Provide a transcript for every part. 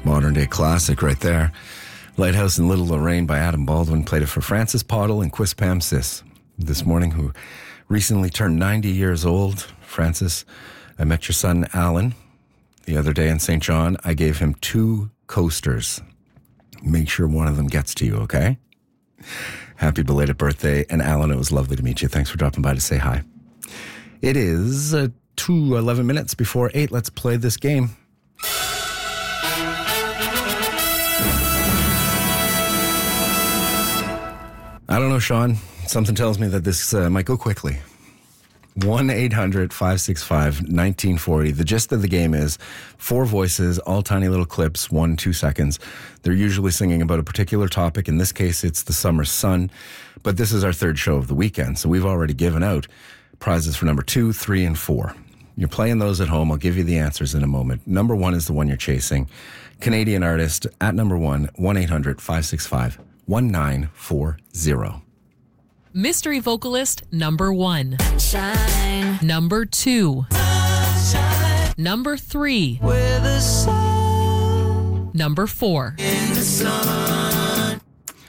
Modern day classic right there. Lighthouse in Little Lorraine by Adam Baldwin. Played it for Francis Pottle and Quispam Sis this morning, who recently turned 90 years old. Francis, I met your son Alan the other day in St. John. I gave him 2 coasters. Make sure one of them gets to you, okay? Happy belated birthday. And Alan, it was lovely to meet you. Thanks for dropping by to say hi. It is 11 minutes before 8. Let's play this game. I don't know, Sean. Something tells me that this might go quickly. 1-800-565-1940. The gist of the game is 4 voices, all tiny little clips, 1-2 seconds. They're usually singing about a particular topic. In this case, it's the summer sun. But this is our 3rd show of the weekend, so we've already given out prizes for number 2, 3, and 4. You're playing those at home. I'll give you the answers in a moment. Number 1 is the one you're chasing. Canadian artist at number 1, 1-800-565-1940. Mystery vocalist number 1. Shine. Number 2. Shine. Number 3. Where the sun. Number 4. In the sun.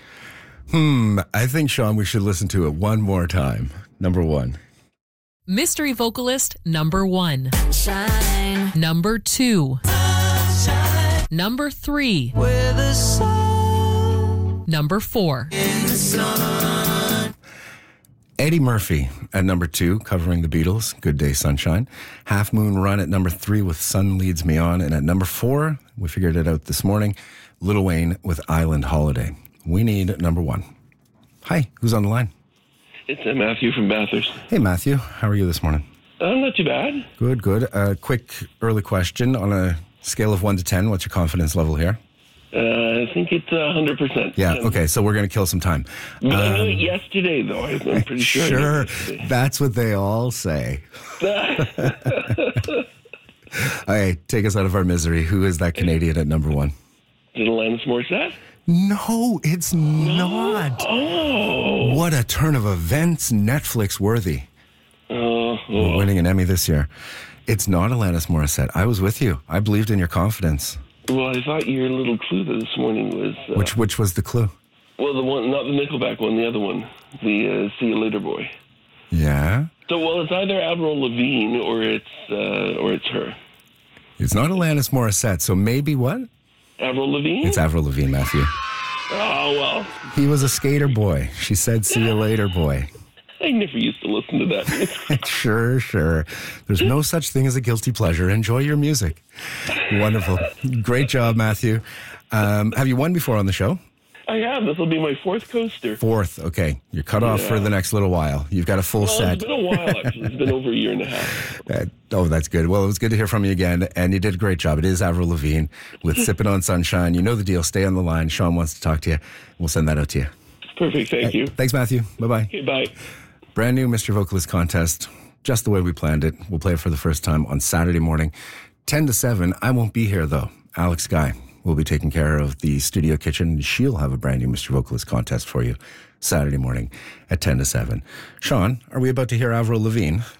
I think, Sean, we should listen to it one more time. Number 1. Mystery vocalist number 1. Shine. Number 2. Shine. Number 3. Where the sun. Number 4. In the sun. Eddie Murphy at number 2, covering the Beatles, Good Day Sunshine. Half Moon Run at number 3 with Sun Leads Me On. And at number 4, we figured it out this morning, Lil Wayne with Island Holiday. We need number 1. Hi, who's on the line? It's Matthew from Bathurst. Hey, Matthew. How are you this morning? Not too bad. Good, good. Quick early question. On a scale of 1 to 10, what's your confidence level here? I think it's 100%. Yeah, okay, so we're going to kill some time. But I knew it yesterday, though. I'm pretty sure. Sure, that's what they all say. All right, take us out of our misery. Who is that Canadian at number 1? Is it Alanis Morissette? No, it's not. Oh. What a turn of events, Netflix worthy. Oh. We're winning an Emmy this year. It's not Alanis Morissette. I was with you. I believed in your confidence. Well, I thought your little clue this morning was... Which was the clue? Well, the one, not the Nickelback one, the other one. The See You Later Boy. Yeah? So, well, it's either Avril Lavigne or it's her. It's not Alanis Morissette, so maybe what? Avril Lavigne? It's Avril Lavigne, Matthew. Oh, well. He was a skater boy. She said, see you later, boy. I never used to listen to that music. Sure. There's no such thing as a guilty pleasure. Enjoy your music. Wonderful. Great job, Matthew. Have you won before on the show? I have. This will be my 4th coaster. 4th. Okay. You're cut off for the next little while. You've got a full set. It's been a while, actually. It's been over a year and a half. That's good. Well, it was good to hear from you again, and you did a great job. It is Avril Lavigne with Sippin' on Sunshine. You know the deal. Stay on the line. Sean wants to talk to you. We'll send that out to you. Perfect. Thank you. Thanks, Matthew. Bye-bye. Okay, bye. Brand new Mr. Vocalist contest, just the way we planned it. We'll play it for the first time on Saturday morning, 10 to 7. I won't be here, though. Alex Guy will be taking care of the studio kitchen. She'll have a brand new Mr. Vocalist contest for you Saturday morning at 10 to 7. Sean, are we about to hear Avril Lavigne?